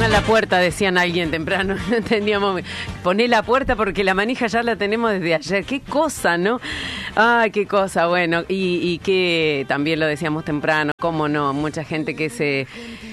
pongan la puerta, decían alguien temprano, no entendíamos. Poné la puerta porque la manija ya la tenemos desde ayer. Qué cosa, ¿no? Ay, qué cosa, bueno. Y que también lo decíamos temprano, cómo no, mucha gente que se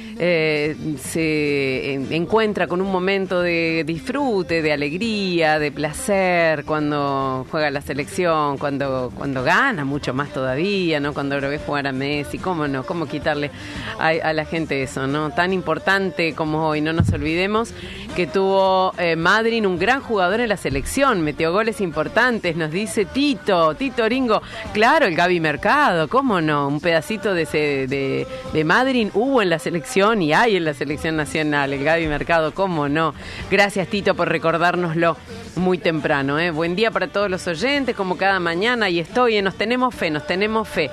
encuentra con un momento de disfrute, de alegría, de placer cuando juega la selección, cuando gana, mucho más todavía, ¿no? Cuando lo ves jugar a Messi, cómo no, cómo quitarle a la gente eso, ¿no? Tan importante como hoy, no nos olvidemos que tuvo Madryn, un gran jugador en la selección, metió goles importantes, nos dice Tito Ringo, claro, el Gaby Mercado, cómo no, un pedacito de Madryn hubo en la selección y hay en la selección nacional, el Gaby Mercado, cómo no. Gracias, Tito, por recordárnoslo muy temprano, ¿eh? Buen día para todos los oyentes, como cada mañana, y estoy, nos tenemos fe,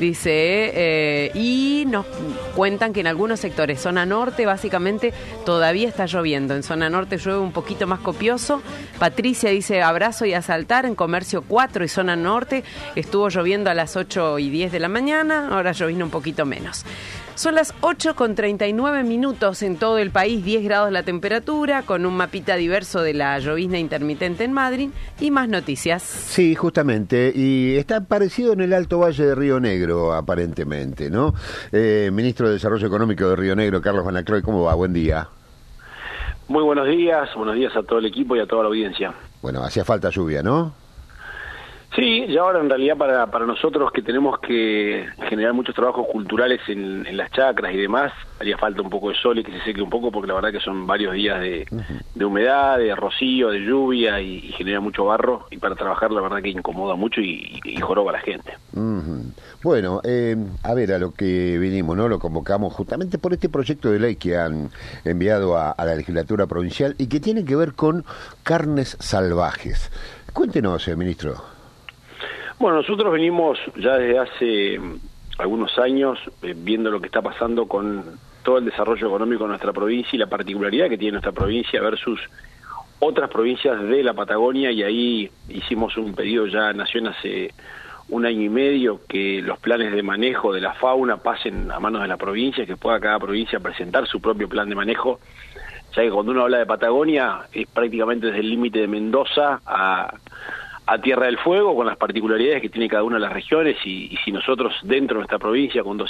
dice, y nos cuentan que en algunos sectores, zona norte, básicamente, todavía está lloviendo. En zona norte llueve un poquito más copioso. Patricia dice, abrazo y a saltar en Comercio 4 y zona norte. Estuvo lloviendo a las 8:10 de la mañana, ahora llovizna un poquito menos. Son las 8:39 en todo el país, 10 grados la temperatura, con un mapita diverso de la llovizna intermitente en Madryn y más noticias. Sí, justamente, y está parecido en el Alto Valle de Río Negro, aparentemente, ¿no? Ministro de Desarrollo Económico de Río Negro, Carlos Van Acroy, ¿cómo va? Buen día. Muy buenos días a todo el equipo y a toda la audiencia. Bueno, hacía falta lluvia, ¿no? Sí, y ahora en realidad para nosotros que tenemos que generar muchos trabajos culturales en las chacras y demás, haría falta un poco de sol y que se seque un poco, porque la verdad que son varios días de humedad, de rocío, de lluvia y genera mucho barro, y para trabajar la verdad que incomoda mucho y joroba a la gente. Bueno, a ver, a lo que vinimos, ¿no? Lo convocamos justamente por este proyecto de ley que han enviado a la legislatura provincial y que tiene que ver con carnes salvajes. Cuéntenos, ministro. Bueno, nosotros venimos ya desde hace algunos años viendo lo que está pasando con todo el desarrollo económico de nuestra provincia y la particularidad que tiene nuestra provincia versus otras provincias de la Patagonia, y ahí hicimos un pedido ya a Nación hace 1 año y medio, que los planes de manejo de la fauna pasen a manos de la provincia, que pueda cada provincia presentar su propio plan de manejo, ya que cuando uno habla de Patagonia es prácticamente desde el límite de Mendoza a Tierra del Fuego, con las particularidades que tiene cada una de las regiones, y si nosotros dentro de nuestra provincia, con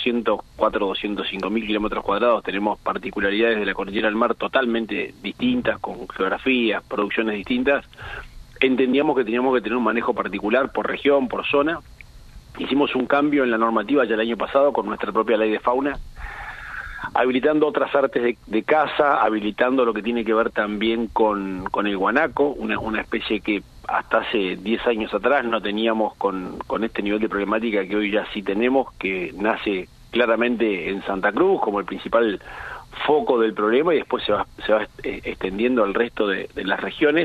205.000 kilómetros cuadrados, tenemos particularidades de la cordillera del mar totalmente distintas, con geografías, producciones distintas, entendíamos que teníamos que tener un manejo particular por región, por zona. Hicimos un cambio en la normativa ya el año pasado con nuestra propia ley de fauna, habilitando otras artes de caza, habilitando lo que tiene que ver también con el guanaco, una especie que hasta hace 10 años atrás no teníamos con este nivel de problemática que hoy ya sí tenemos, que nace claramente en Santa Cruz como el principal foco del problema y después se va extendiendo al resto de las regiones,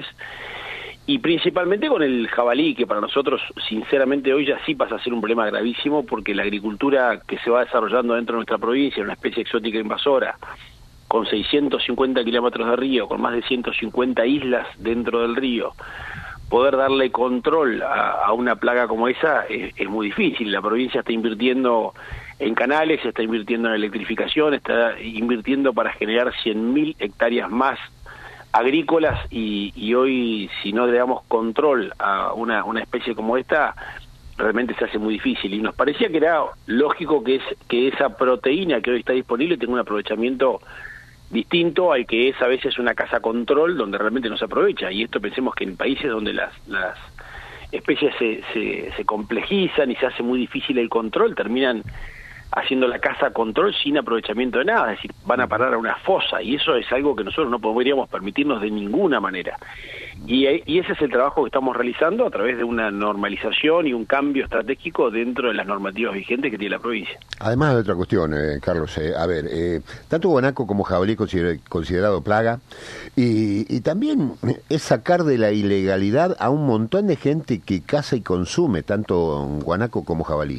y principalmente con el jabalí, que para nosotros sinceramente hoy ya sí pasa a ser un problema gravísimo, porque la agricultura que se va desarrollando dentro de nuestra provincia, una especie exótica invasora, con 650 kilómetros de río, con más de 150 islas dentro del río, poder darle control a una plaga como esa es muy difícil. La provincia está invirtiendo en canales, está invirtiendo en electrificación, está invirtiendo para generar 100.000 hectáreas más agrícolas, y hoy si no le damos control a una especie como esta, realmente se hace muy difícil, y nos parecía que era lógico que esa proteína que hoy está disponible tenga un aprovechamiento distinto al que es a veces una caza control, donde realmente no se aprovecha. Y esto pensemos que en países donde las especies se complejizan y se hace muy difícil el control, terminan haciendo la caza control sin aprovechamiento de nada, es decir, van a parar a una fosa, y eso es algo que nosotros no podríamos permitirnos de ninguna manera. Y ese es el trabajo que estamos realizando a través de una normalización y un cambio estratégico dentro de las normativas vigentes que tiene la provincia. Además de otra cuestión, Carlos, a ver, tanto guanaco como jabalí considerado plaga, y también es sacar de la ilegalidad a un montón de gente que caza y consume tanto guanaco como jabalí.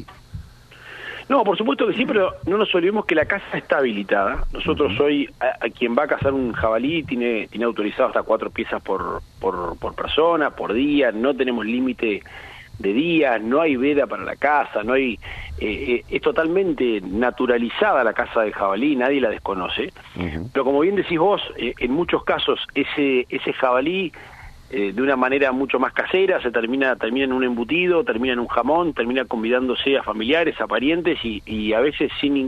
No, por supuesto que sí, pero no nos olvidemos que la caza está habilitada. Nosotros hoy, a quien va a cazar un jabalí tiene autorizado hasta 4 piezas por persona, por día, no tenemos límite días, no hay veda para la caza, no hay es totalmente naturalizada la caza del jabalí, nadie la desconoce. Pero como bien decís vos, en muchos casos ese jabalí de una manera mucho más casera se termina en un embutido, termina en un jamón, termina convidándose a familiares, a parientes y a veces sin